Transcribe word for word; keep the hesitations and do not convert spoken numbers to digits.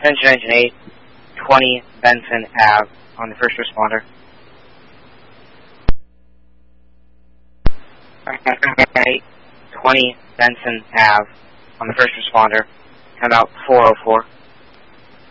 Attention Engine eight, twenty Benson Avenue on the first responder. eight, twenty Benson Avenue on the first responder. Come out four oh four.